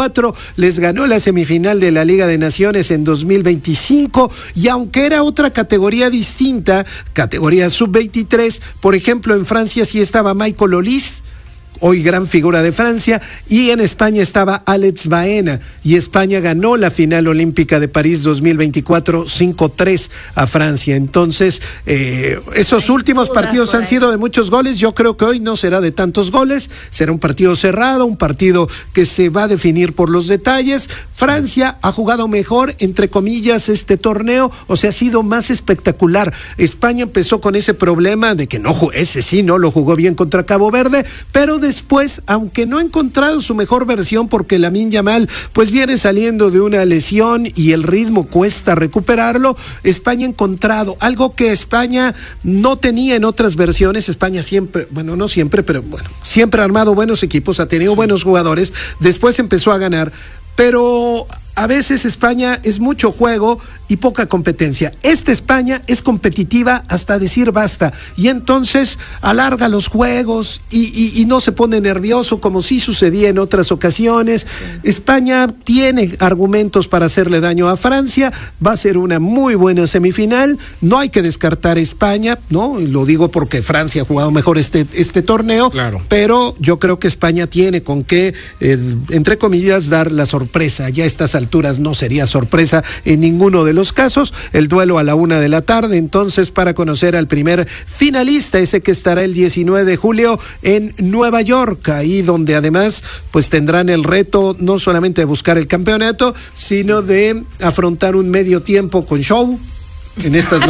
2024, les ganó la semifinal de la Liga de Naciones en 2025, y aunque era otra categoría distinta, categoría sub-23, por ejemplo, en Francia sí estaba Michael Olise, hoy gran figura de Francia, y en España estaba Alex Baena, y España ganó la final olímpica de París 2024 5-3 a Francia. Entonces, esos últimos partidos han sido de muchos goles. Yo creo que hoy no será de tantos goles, será un partido cerrado, un partido que se va a definir por los detalles. Francia ha jugado mejor, entre comillas, este torneo, o sea, ha sido más espectacular. España empezó con ese problema de que ese sí no lo jugó bien contra Cabo Verde, pero después, aunque no ha encontrado su mejor versión, porque Lamine Yamal pues viene saliendo de una lesión y el ritmo cuesta recuperarlo, España ha encontrado algo que España no tenía en otras versiones. España siempre, bueno, no siempre, pero bueno, siempre ha armado buenos equipos, ha tenido buenos jugadores, después empezó a ganar, pero a veces España es mucho juego y poca competencia. Esta España es competitiva hasta decir basta, y entonces alarga los juegos y no se pone nervioso como sí sucedía en otras ocasiones. Sí. España tiene argumentos para hacerle daño a Francia, va a ser una muy buena semifinal, no hay que descartar a España, ¿no? Y lo digo porque Francia ha jugado mejor este torneo, claro, pero yo creo que España tiene con qué, entre comillas, dar la sorpresa. Ya a estas alturas no sería sorpresa en ninguno de los casos. El duelo a la 1:00 p.m, entonces, para conocer al primer finalista, ese que estará el 19 de julio en Nueva York, ahí donde además pues tendrán el reto no solamente de buscar el campeonato, sino de afrontar un medio tiempo con show. No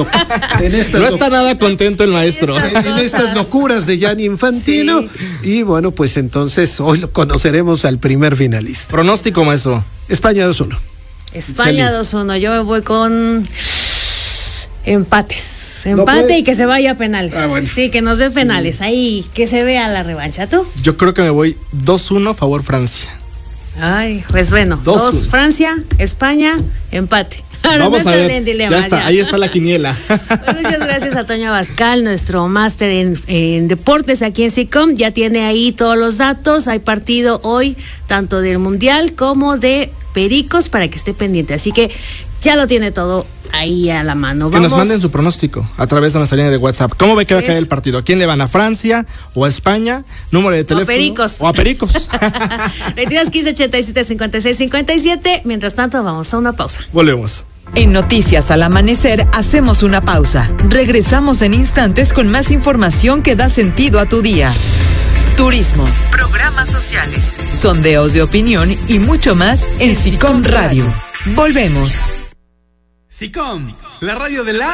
está nada contento el maestro. En estas locuras de Gianni Infantino. Sí. Y bueno, pues entonces hoy lo conoceremos al primer finalista. Pronóstico, maestro. España 2-1. España 2-1. Yo me voy con empates. Empate y que se vaya a penales. Bueno. Sí, que nos dé penales. Ahí, que se vea la revancha. ¿Tú? Yo creo que me voy 2-1 favor Francia. Ay, pues bueno, 2 Francia, España, empate. Ahora vamos no a ver, dilema, ya está, ahí está la quiniela. Pues muchas gracias a Toño Abascal, nuestro máster en deportes aquí en SICOM. Ya tiene ahí todos los datos. Hay partido hoy, tanto del Mundial como de Pericos, para que esté pendiente. Así que ya lo tiene todo ahí a la mano. Que nos manden su pronóstico a través de nuestra línea de WhatsApp. ¿Cómo ve que va a caer el partido? ¿A quién le van? ¿A Francia o a España? Número de teléfono. O a Pericos. 22 15 87 56 57. Mientras tanto, vamos a una pausa. Volvemos. En Noticias al Amanecer hacemos una pausa. Regresamos en instantes con más información que da sentido a tu día. Turismo, programas sociales, sondeos de opinión y mucho más en SICOM Radio. Volvemos. SICOM, la radio de la